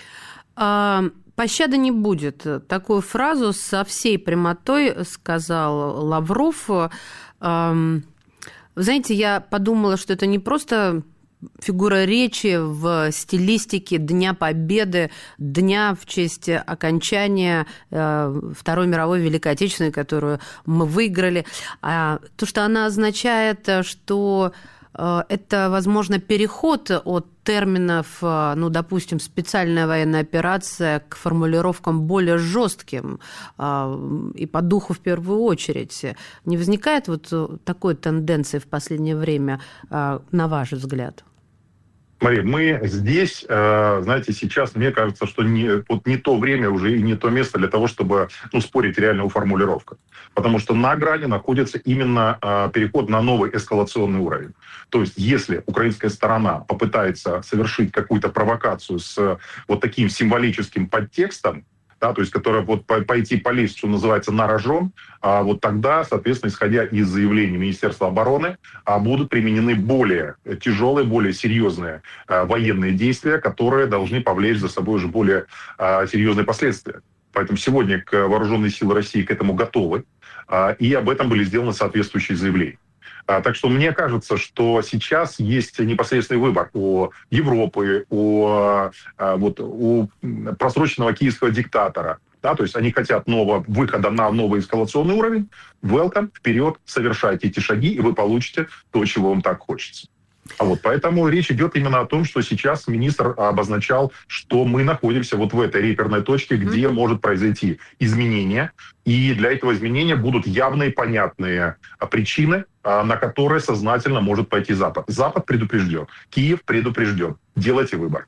«Пощады не будет». Такую фразу со всей прямотой сказал Лавров. Вы знаете, я подумала, что это не просто фигура речи в стилистике Дня Победы, дня в честь окончания Второй мировой Великой Отечественной, которую мы выиграли. То, что она означает, что это, возможно, переход от терминов, допустим, специальная военная операция к формулировкам более жестким и по духу в первую очередь. Не возникает такой тенденции в последнее время, на ваш взгляд? Мария, мы здесь, сейчас, мне кажется, что не то время уже и не то место для того, чтобы спорить реально о формулировках. Потому что на грани находится именно переход на новый эскалационный уровень. То есть если украинская сторона попытается совершить какую-то провокацию с таким символическим подтекстом, да, то есть которая пойти полезть, что называется, на рожон, тогда, соответственно, исходя из заявлений Министерства обороны, будут применены более тяжелые, более серьезные военные действия, которые должны повлечь за собой уже более серьезные последствия. Поэтому сегодня вооруженные силы России к этому готовы, и об этом были сделаны соответствующие заявления. Так что мне кажется, что сейчас есть непосредственный выбор у Европы, у просроченного киевского диктатора. Да, то есть они хотят нового выхода на новый эскалационный уровень. Welcome, вперед, совершайте эти шаги, и вы получите то, чего вам так хочется. Поэтому речь идет именно о том, что сейчас министр обозначал, что мы находимся в этой реперной точке, где может произойти изменение. И для этого изменения будут явные, понятные причины, на которые сознательно может пойти Запад. Запад предупрежден, Киев предупрежден. Делайте выбор.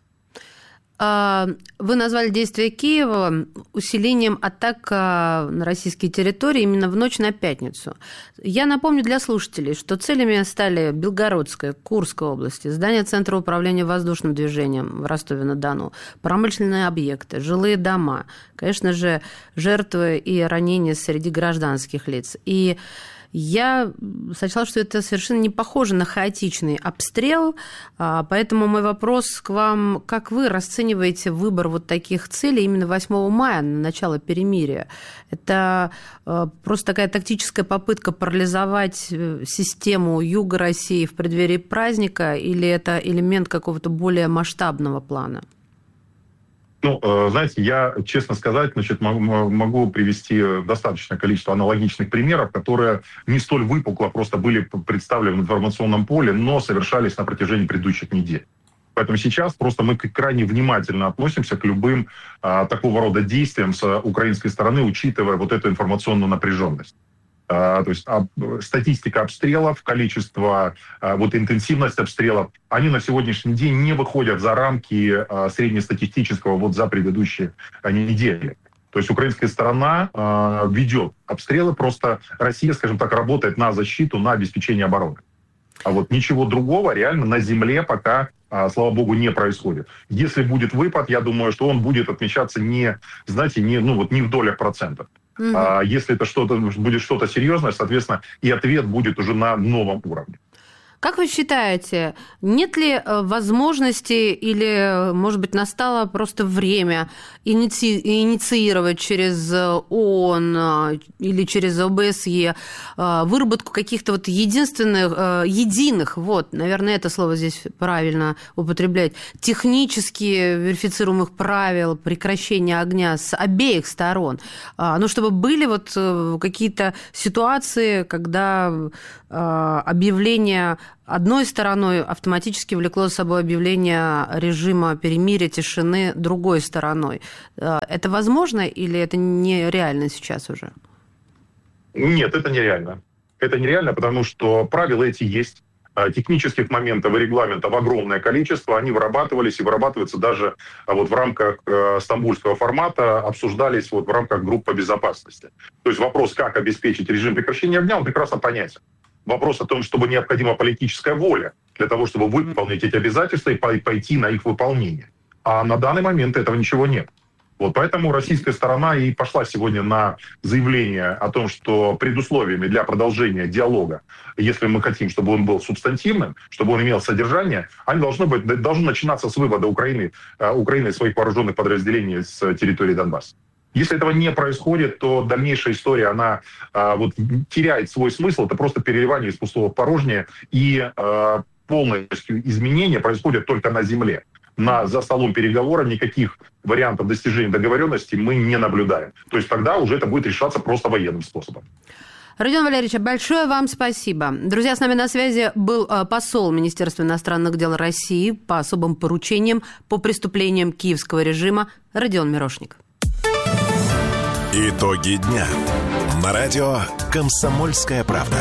Вы назвали действия Киева усилением атак на российские территории именно в ночь на пятницу. Я напомню для слушателей, что целями стали Белгородская, Курская области, здание Центра управления воздушным движением в Ростове-на-Дону, промышленные объекты, жилые дома, конечно же, жертвы и ранения среди гражданских лиц. И я сочла, что это совершенно не похоже на хаотичный обстрел, поэтому мой вопрос к вам: как вы расцениваете выбор таких целей именно 8 мая, на начало перемирия? Это просто такая тактическая попытка парализовать систему юга России в преддверии праздника, или это элемент какого-то более масштабного плана? Знаете, я, честно сказать, могу привести достаточное количество аналогичных примеров, которые не столь выпукло просто были представлены в информационном поле, но совершались на протяжении предыдущих недель. Поэтому сейчас просто мы крайне внимательно относимся к любым такого рода действиям с украинской стороны, учитывая вот эту информационную напряженность. То есть статистика обстрелов, количество, интенсивность обстрелов, они на сегодняшний день не выходят за рамки среднестатистического за предыдущие недели. То есть украинская сторона ведет обстрелы, просто Россия, скажем так, работает на защиту, на обеспечение обороны. А ничего другого реально на земле пока, слава богу, не происходит. Если будет выпад, я думаю, что он будет отмечаться не в долях процентов. А если это будет что-то серьезное, соответственно, и ответ будет уже на новом уровне. Как вы считаете, нет ли возможности или, может быть, настало просто время инициировать через ООН или через ОБСЕ выработку каких-то единых, наверное, это слово здесь правильно употреблять, технически верифицируемых правил прекращения огня с обеих сторон, чтобы были какие-то ситуации, когда объявление одной стороной автоматически влекло за собой объявление режима перемирия, тишины другой стороной. Это возможно или это нереально сейчас уже? Нет, это нереально. Это нереально, потому что правила эти есть. Технических моментов и регламентов огромное количество. Они вырабатывались и вырабатываются даже в рамках стамбульского формата, обсуждались в рамках групп по безопасности. То есть вопрос, как обеспечить режим прекращения огня, он прекрасно понятен. Вопрос о том, чтобы необходима политическая воля для того, чтобы выполнить эти обязательства и пойти на их выполнение. А на данный момент этого ничего нет. Поэтому российская сторона и пошла сегодня на заявление о том, что предусловиями для продолжения диалога, если мы хотим, чтобы он был субстантивным, чтобы он имел содержание, они должны начинаться с вывода Украины своих вооруженных подразделений с территории Донбасса. Если этого не происходит, то дальнейшая история, она теряет свой смысл. Это просто переливание из пустого в порожнее. И полностью изменения происходят только на земле. За столом переговоров никаких вариантов достижения договоренности мы не наблюдаем. То есть тогда уже это будет решаться просто военным способом. Родион Валерьевич, большое вам спасибо. Друзья, с нами на связи был посол Министерства иностранных дел России по особым поручениям по преступлениям киевского режима Родион Мирошник. Итоги дня. На радио «Комсомольская правда».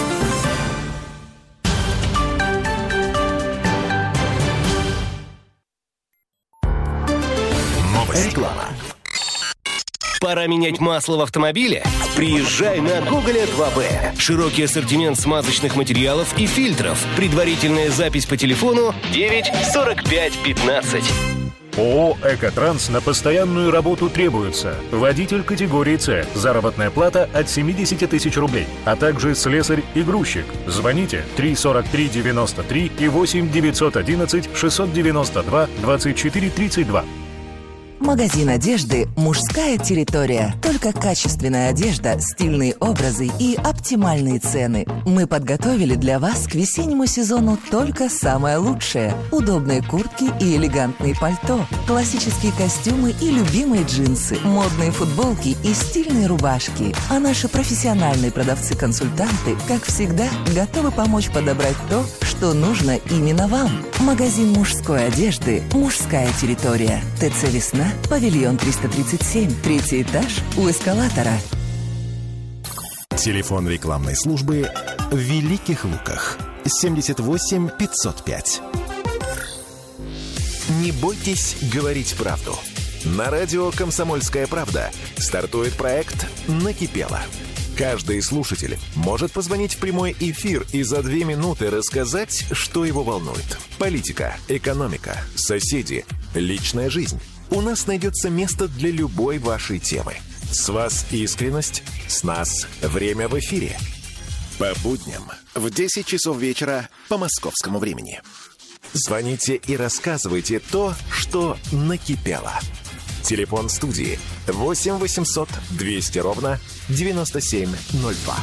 Реклама. Пора менять масло в автомобиле? Приезжай на Гоголя 2Б. Широкий ассортимент смазочных материалов и фильтров. Предварительная запись по телефону 9 45 15. ООО «Экотранс» на постоянную работу требуется. Водитель категории «С». Заработная плата от 70 тысяч рублей. А также слесарь и грузчик. Звоните 343 93 и 8 911 692 24 32. Магазин одежды «Мужская территория». Только качественная одежда, стильные образы и оптимальные цены. Мы подготовили для вас к весеннему сезону только самое лучшее. Удобные куртки и элегантные пальто, классические костюмы и любимые джинсы, модные футболки и стильные рубашки. А наши профессиональные продавцы-консультанты, как всегда, готовы помочь подобрать то, что нужно именно вам. Магазин мужской одежды «Мужская территория». ТЦ «Весна», павильон 337, 3-й этаж, у эскалатора. Телефон рекламной службы в Великих Луках 78 505. Не бойтесь говорить правду. На радио «Комсомольская правда» стартует проект «Накипело». Каждый слушатель может позвонить в прямой эфир и за 2 минуты рассказать, что его волнует. Политика, экономика, соседи, личная жизнь. У нас найдется место для любой вашей темы. С вас искренность, с нас время в эфире. По будням в 10 часов вечера по московскому времени. Звоните и рассказывайте то, что накипело. Телефон студии 8 800 200 ровно 9702.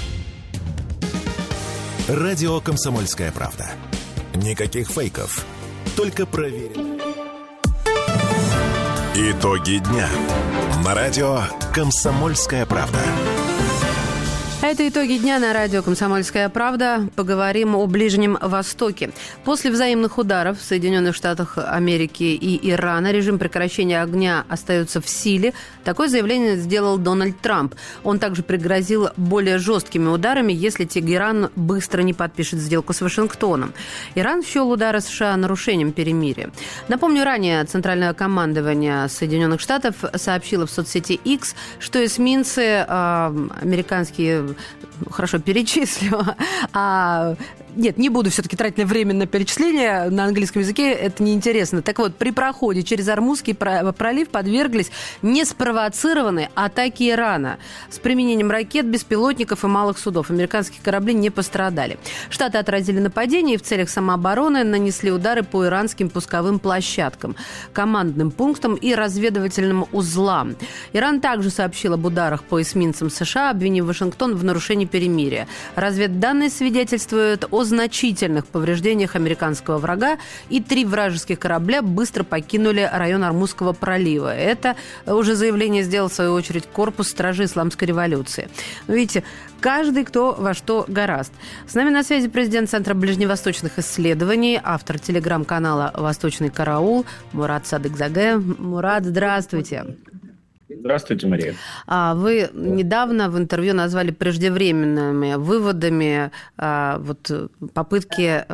Радио «Комсомольская правда». Никаких фейков, только проверено. Итоги дня на радио «Комсомольская правда». Это итоги дня на радио «Комсомольская правда». Поговорим о Ближнем Востоке. После взаимных ударов в Соединенных Штатах Америки и Ирана режим прекращения огня остается в силе. Такое заявление сделал Дональд Трамп. Он также пригрозил более жесткими ударами, если Тегеран быстро не подпишет сделку с Вашингтоном. Иран счел удары США нарушением перемирия. Напомню, ранее Центральное командование Соединенных Штатов сообщило в соцсети X, что эсминцы американские... Хорошо, перечислю. Нет, не буду все-таки тратить время на перечисление на английском языке, это неинтересно. Так вот, при проходе через Ормузский пролив подверглись неспровоцированной атаке Ирана с применением ракет, беспилотников и малых судов. Американские корабли не пострадали. Штаты отразили нападение и в целях самообороны нанесли удары по иранским пусковым площадкам, командным пунктам и разведывательным узлам. Иран также сообщил об ударах по эсминцам США, обвинив Вашингтон в нарушении перемирия. Разведданные свидетельствуют о значительных повреждениях американского врага, и 3 вражеских корабля быстро покинули район Ормузского пролива. Это уже заявление сделал, в свою очередь, корпус стражи Исламской революции. Видите, каждый кто во что горазд. С нами на связи президент Центра ближневосточных исследований, автор телеграм-канала «Восточный караул» Мурат Садыкзаде. Мурат, здравствуйте. Здравствуйте, Мария. Вы недавно в интервью назвали преждевременными выводами попытки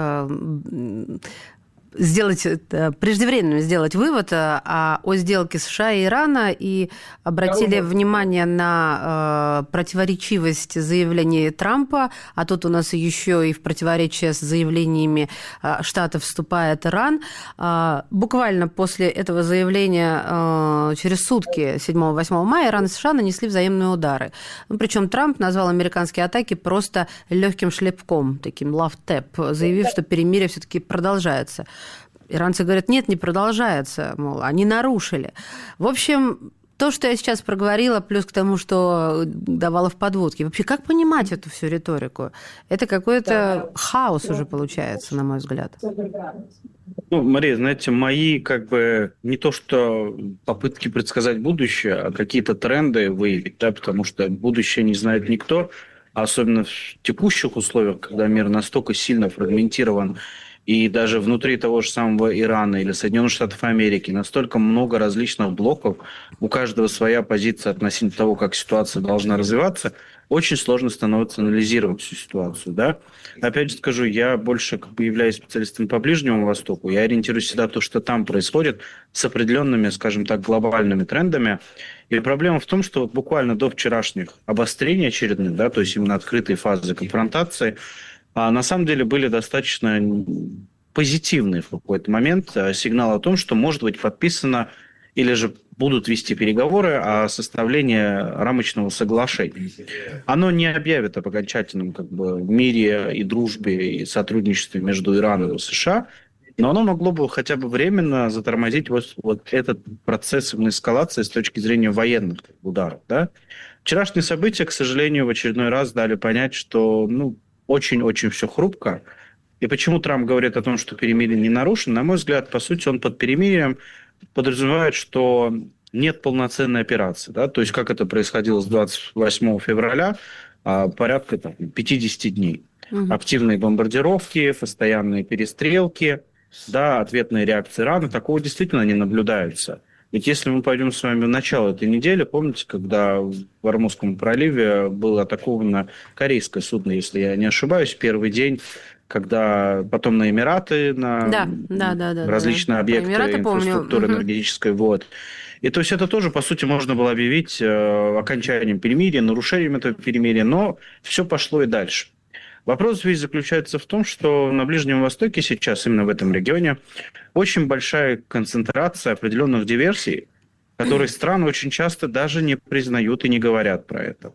преждевременно сделать вывод о сделке США и Ирана и обратили внимание на противоречивость заявлений Трампа, а тут у нас еще и в противоречие с заявлениями Штатов вступает Иран. Буквально после этого заявления через сутки, 7-8 мая, Иран и США нанесли взаимные удары. Причем Трамп назвал американские атаки просто легким шлепком, таким love tap, заявив, что перемирие все-таки продолжается. Иранцы говорят, нет, не продолжается, мол, они нарушили. В общем, то, что я сейчас проговорила, плюс к тому, что давала в подводке. Вообще, как понимать эту всю риторику? Это какой-то хаос уже получается, на мой взгляд. Мария, знаете, мои не то что попытки предсказать будущее, а какие-то тренды выявить, да, потому что будущее не знает никто, особенно в текущих условиях, когда мир настолько сильно фрагментирован, и даже внутри того же самого Ирана или Соединенных Штатов Америки настолько много различных блоков, у каждого своя позиция относительно того, как ситуация должна развиваться, очень сложно становится анализировать всю ситуацию. Да? Опять же скажу, я больше являюсь специалистом по Ближнему Востоку, я ориентируюсь всегда на то, что там происходит, с определенными, скажем так, глобальными трендами. И проблема в том, что буквально до вчерашних обострений очередных, да, то есть именно открытой фазы конфронтации, на самом деле были достаточно позитивные в какой-то момент сигналы о том, что может быть подписано или же будут вести переговоры о составлении рамочного соглашения. Оно не объявит об окончательном мире и дружбе и сотрудничестве между Ираном и США, но оно могло бы хотя бы временно затормозить вот этот процесс эскалации с точки зрения военных ударов. Да? Вчерашние события, к сожалению, в очередной раз дали понять, что очень-очень все хрупко. И почему Трамп говорит о том, что перемирие не нарушено? На мой взгляд, по сути, он под перемирием подразумевает, что нет полноценной операции. Да? То есть, как это происходило с 28 февраля, порядка 50 дней. Активные бомбардировки, постоянные перестрелки, да, ответные реакции Ирана. Такого действительно не наблюдается. Ведь если мы пойдем с вами в начало этой недели, помните, когда в Ормузском проливе было атаковано корейское судно, если я не ошибаюсь, первый день, когда потом на Эмираты, на различные объекты инфраструктуры энергетической, И то есть это тоже, по сути, можно было объявить окончанием перемирия, нарушением этого перемирия, но все пошло и дальше. Вопрос весь заключается в том, что на Ближнем Востоке сейчас, именно в этом регионе, очень большая концентрация определенных диверсий, которые страны очень часто даже не признают и не говорят про это.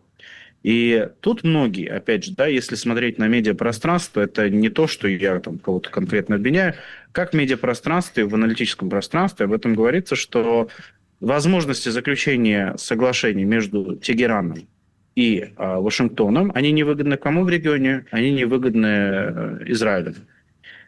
И тут многие, опять же, да, если смотреть на медиапространство, это не то, что я кого-то конкретно обвиняю, как в медиапространстве, в аналитическом пространстве об этом говорится, что возможности заключения соглашений между Тегераном и Вашингтоном, они невыгодны кому в регионе? Они невыгодны Израилю.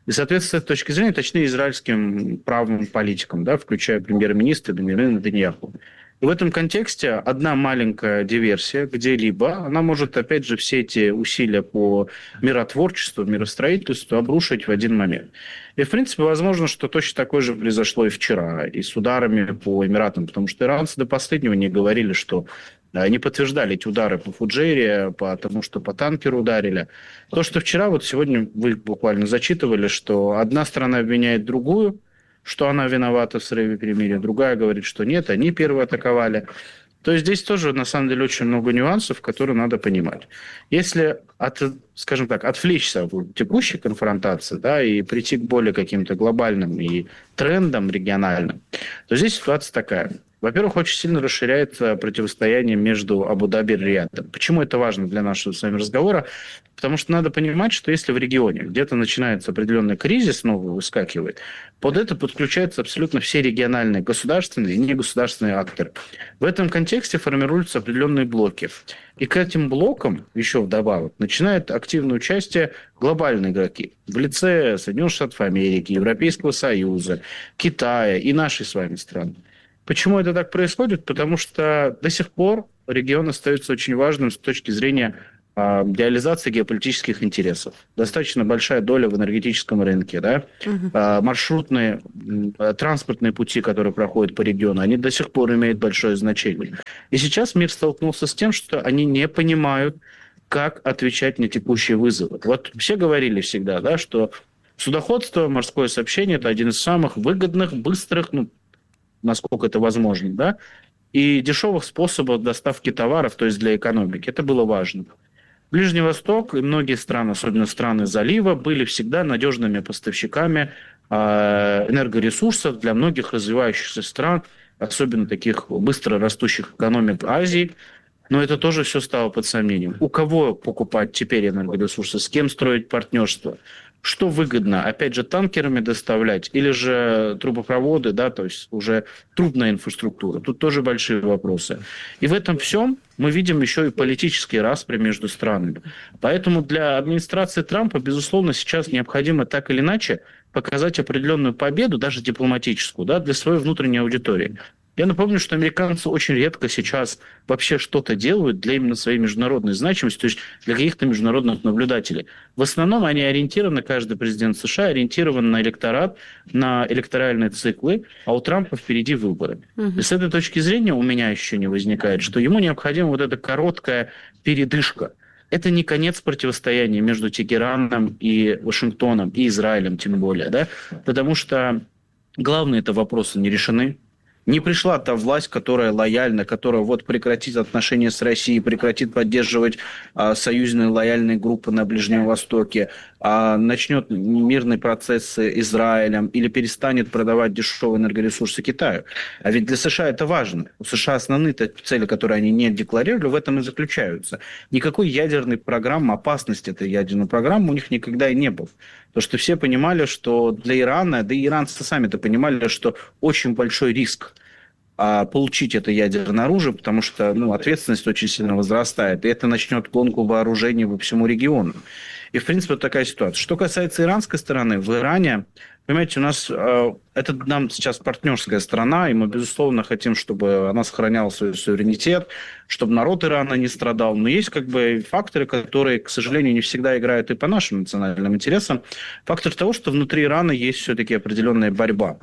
И, соответственно, с этой точки зрения, точнее, израильским правым политикам, да, включая премьер-министра Беньямина Нетаньяху. И в этом контексте одна маленькая диверсия где-либо, она может, опять же, все эти усилия по миротворчеству, миростроительству обрушить в один момент. И, в принципе, возможно, что точно такое же произошло и вчера, и с ударами по Эмиратам, потому что иранцы до последнего не говорили, что не подтверждали эти удары по Фуджейре, потому что по танкеру ударили. То, что вчера, вот сегодня вы буквально зачитывали, что одна страна обвиняет другую, что она виновата в срыве перемирия, другая говорит, что нет, они первые атаковали. То есть здесь тоже, на самом деле, очень много нюансов, которые надо понимать. Если, скажем так, отвлечься от текущей конфронтации, да, и прийти к более каким-то глобальным и трендам региональным, то здесь ситуация такая. Во-первых, очень сильно расширяется противостояние между Абу-Даби и Риядом. Почему это важно для нашего с вами разговора? Потому что надо понимать, что если в регионе где-то начинается определенный кризис, новый выскакивает, под это подключаются абсолютно все региональные, государственные и негосударственные акторы. В этом контексте формируются определенные блоки. И к этим блокам, еще вдобавок, начинают активное участие глобальные игроки в лице Соединенных Штатов Америки, Европейского Союза, Китая и нашей с вами страны. Почему это так происходит? Потому что до сих пор регион остается очень важным с точки зрения реализации геополитических интересов. Достаточно большая доля в энергетическом рынке. Да? Маршрутные, транспортные пути, которые проходят по региону, они до сих пор имеют большое значение. И сейчас мир столкнулся с тем, что они не понимают, как отвечать на текущие вызовы. Вот все говорили всегда, да, что судоходство, морское сообщение – это один из самых выгодных, быстрых, насколько это возможно, да, и дешевых способов доставки товаров, то есть для экономики. Это было важно. Ближний Восток и многие страны, особенно страны залива, были всегда надежными поставщиками энергоресурсов для многих развивающихся стран, особенно таких быстро растущих экономик Азии. Но это тоже все стало под сомнением. У кого покупать теперь энергоресурсы, с кем строить партнерство? Что выгодно? Опять же, танкерами доставлять или же трубопроводы, да, то есть уже трубная инфраструктура. Тут тоже большие вопросы. И в этом всем мы видим еще и политические распри между странами. Поэтому для администрации Трампа, безусловно, сейчас необходимо так или иначе показать определенную победу, даже дипломатическую, да, для своей внутренней аудитории. Я напомню, что американцы очень редко сейчас вообще что-то делают для именно своей международной значимости, то есть для каких-то международных наблюдателей. В основном они ориентированы, каждый президент США ориентирован на электорат, на электоральные циклы, а у Трампа впереди выборы. И с этой точки зрения у меня ощущение возникает, что ему необходима вот эта короткая передышка. Это не конец противостояния между Тегераном и Вашингтоном, и Израилем тем более, да? Потому что главные это вопросы не решены. Не пришла та власть, которая лояльна, которая вот прекратит отношения с Россией, прекратит поддерживать союзные лояльные группы на Ближнем Востоке, начнет мирный процесс с Израилем или перестанет продавать дешевые энергоресурсы Китаю. А ведь для США это важно. У США основные цели, которые они не декларировали, в этом и заключаются. Никакой ядерной программы, опасности этой ядерной программы у них никогда и не было. Потому что все понимали, что для Ирана, да и иранцы сами-то понимали, что очень большой риск получить это ядерное оружие, потому что ответственность очень сильно возрастает, и это начнет гонку вооружений по всему региону. И, в принципе, вот такая ситуация. Что касается иранской стороны, в Иране, понимаете, у нас это нам сейчас партнерская страна, и мы, безусловно, хотим, чтобы она сохраняла свой суверенитет, чтобы народ Ирана не страдал. Но есть факторы, которые, к сожалению, не всегда играют и по нашим национальным интересам. Фактор того, что внутри Ирана есть все-таки определенная борьба.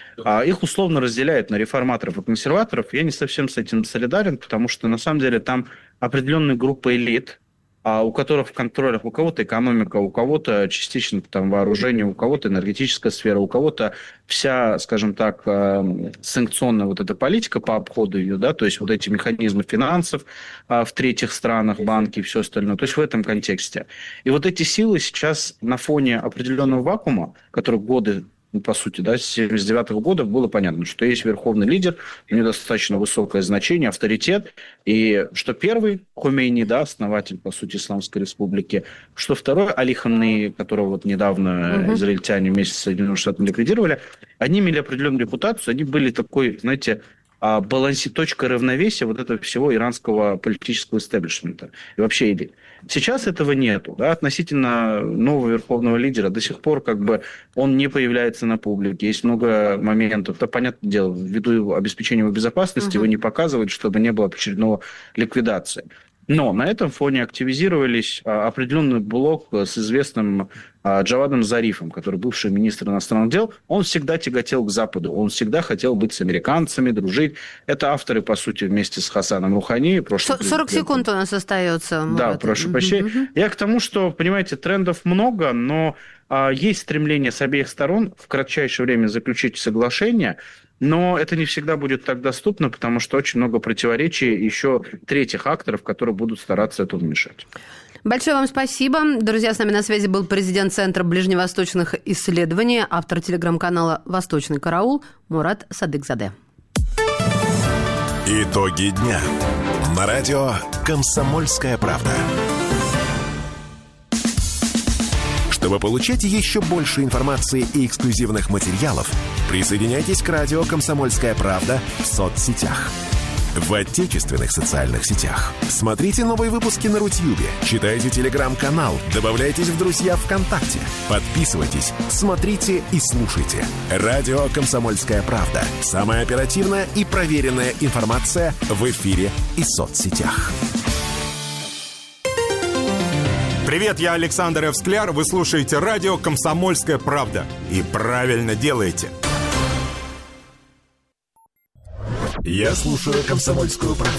Их условно разделяют на реформаторов и консерваторов. Я не совсем с этим солидарен, потому что, на самом деле, там определенная группа элит, у которых в контролях у кого-то экономика, у кого-то частично там вооружение, у кого-то энергетическая сфера, у кого-то вся, скажем так, санкционная вот эта политика по обходу ее, да, то есть вот эти механизмы финансов в третьих странах, банки и все остальное, то есть в этом контексте. И вот эти силы сейчас на фоне определенного вакуума, который годы, по сути, да, с 1979 года было понятно, что есть верховный лидер, у него достаточно высокое значение, авторитет, и что первый, Хомейни, да, основатель, по сути, Исламской Республики, что второй, Али Хамнеи, которого вот недавно израильтяне вместе с Соединенными Штатами ликвидировали, они имели определенную репутацию, они были такой, знаете, точка равновесия вот этого всего иранского политического истеблишмента и вообще элит. Сейчас этого нету. Да? Относительно нового верховного лидера до сих пор как бы он не появляется на публике. Есть много моментов. Да, понятное дело, ввиду обеспечения его безопасности его не показывают, чтобы не было очередного ликвидации. Но на этом фоне активизировались определенный блок с известным Джавадом Зарифом, который бывший министр иностранных дел. Он всегда тяготел к Западу, он всегда хотел быть с американцами, дружить. Это авторы, по сути, вместе с Хасаном Рухани. 40 секунд у нас остается. Мурат. Да, прошу прощения. Я к тому, что, понимаете, трендов много, но есть стремление с обеих сторон в кратчайшее время заключить соглашение. Но это не всегда будет так доступно, потому что очень много противоречий еще третьих акторов, которые будут стараться это вмешать. Большое вам спасибо. Друзья, с нами на связи был президент Центра ближневосточных исследований, автор телеграм-канала «Восточный караул» Мурат Садыкзаде. Итоги дня. На радио «Комсомольская правда». Чтобы получать еще больше информации и эксклюзивных материалов, присоединяйтесь к радио «Комсомольская правда» в соцсетях. В отечественных социальных сетях. Смотрите новые выпуски на Рутьюбе, читайте телеграм-канал, добавляйтесь в друзья ВКонтакте, подписывайтесь, смотрите и слушайте. Радио «Комсомольская правда». Самая оперативная и проверенная информация в эфире и соцсетях. Привет, я Александр Эвскляр. Вы слушаете радио «Комсомольская правда». И правильно делаете. Я слушаю «Комсомольскую правду»,